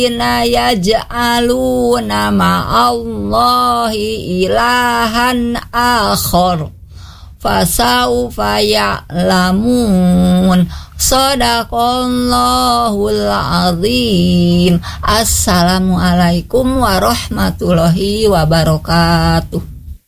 Inna yaj'aluna ma'allahi ilahan akhar fasawfa ya'lamun. Shadaqallahul azim. Assalamualaikum warahmatullahi wabarakatuh.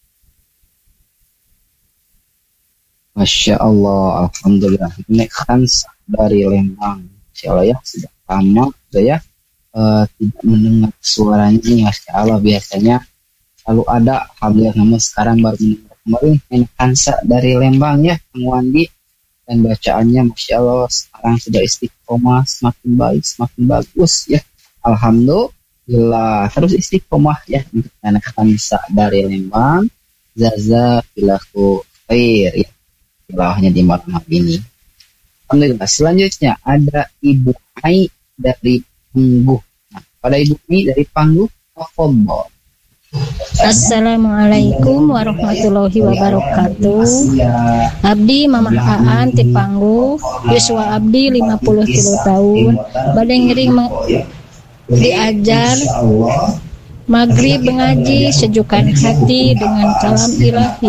Masya Allah, alhamdulillah. Ini kan dari Lembang, Masya Allah ya, sudah lama sudah ya tidak mendengar suaranya ini, Masya Allah. Biasanya selalu ada, alhamdulillah, namun sekarang baru mendengar kemarin. Ini Kansa dari Lembang ya, Kang Wandi, dan bacaannya Masya Allah sekarang sudah istiqomah, semakin baik, semakin bagus ya, alhamdulillah. Terus istiqomah ya untuk anak Kansa dari Lembang. Jazakallahu khair ya, tilawahnya di malam hari ini. Alhamdulillah. Selanjutnya ada Ibu Ai dari Pangguh. Nah, pada Ibu Ai dari Pangguh, tafadhol. Assalamualaikum warahmatullahi wabarakatuh. Abdi Mamah Aan ti Pangguh, yuswa abdi 53 tahun. Bade ngiring diajar Maghrib mengaji sejukkan hati dengan kalam ilahi.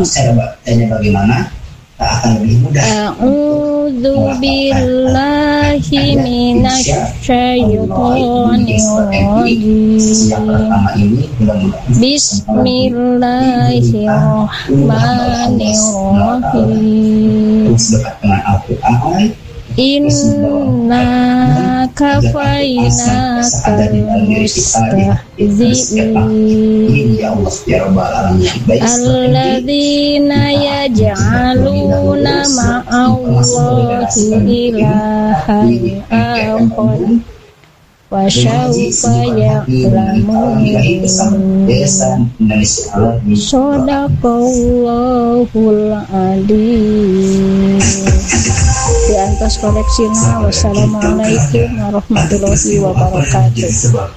A'udzu billahi minasyaitonir rajim. Bismillahirrahmanirrahim. Inna kafainaka mustahzi'in alladzina yaj'aluna ma'allahi ilahan akhar wa sawfa ya'lamun. Shadaqallahul adzim. Di atas koleksinya. Wassalamualaikum warahmatullahi wabarakatuh.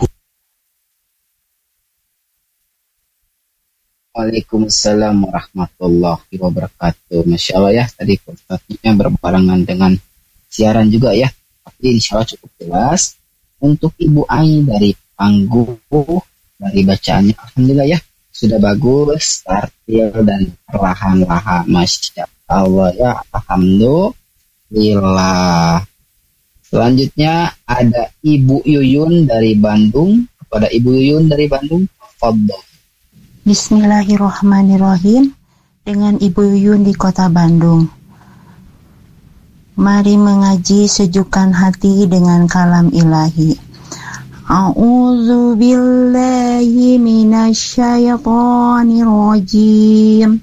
Waalaikumsalam warahmatullahi wabarakatuh. Masya Allah ya, tadi konstatnya berbarengan dengan siaran juga ya, tapi insya Allah cukup jelas. Untuk Ibu Ai dari Pangguh, dari bacaannya alhamdulillah ya, sudah bagus, tartil dan perlahan-lahan. Masya Allah ya, alhamdulillah. Selanjutnya ada Ibu Yuyun dari Bandung. Kepada Ibu Yuyun dari Bandung, tafadhol. Bismillahirrahmanirrahim. Dengan Ibu Yuyun di Kota Bandung. Mari mengaji sejukkan hati dengan kalam ilahi. A'udzu billahi minasyaitonir rajim.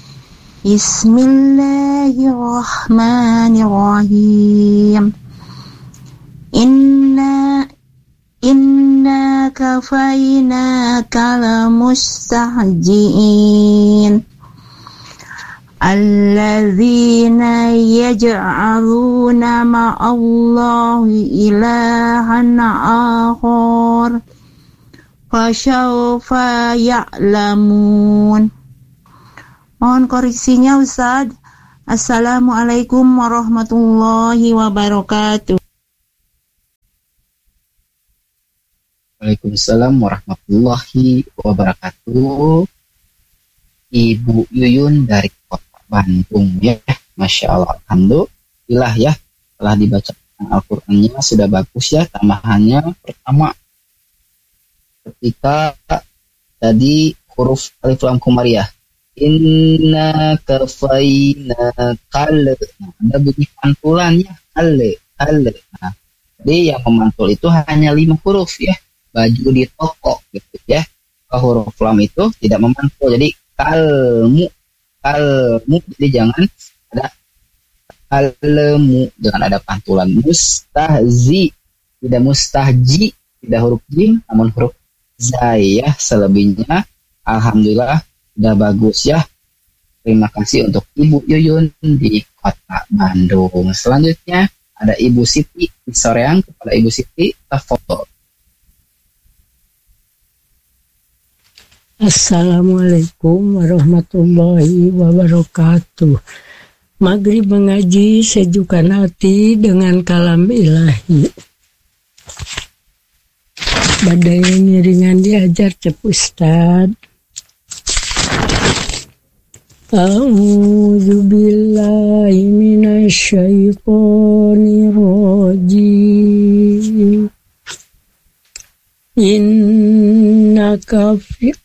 Bismillahirrahmanirrahim. Inna kafainaka mustahzi'in alladzina yaj'aluna ma'allahi ilahan akhar fasawfa ya'lamun. Mohon koreksinya Ustaz. Assalamualaikum warahmatullahi wabarakatuh. Waalaikumsalam warahmatullahi wabarakatuh. Ibu Yuyun dari Kota Bandung ya, Masya Allah, alhamdulillah ya, telah dibacakan Al-Qur'annya sudah bagus ya. Tambahannya pertama, ketika tadi huruf alif lam komariah, inna kafaina kal, ada bunyi pantulannya kal. Nah, jadi yang memantul itu hanya 5 huruf ya, baju di toko gitu ya. Huruf lam itu tidak memantul, jadi kalmu, jadi jangan ada kalmu, jangan ada pantulan. Mustahzi, tidak mustahji, tidak huruf jim namun huruf zai ya. Selebihnya alhamdulillah sudah bagus ya. Terima kasih untuk Ibu Yuyun di Kota Bandung. Selanjutnya ada Ibu Siti di Soreang. Kepada Ibu Siti, tafadhol. Assalamualaikum warahmatullahi wabarakatuh. Maghrib mengaji sejukkan hati dengan kalam ilahi. badai ngiringan diajar cep Ustad. A'udzu billahi minasyaitonir rajim. Innaka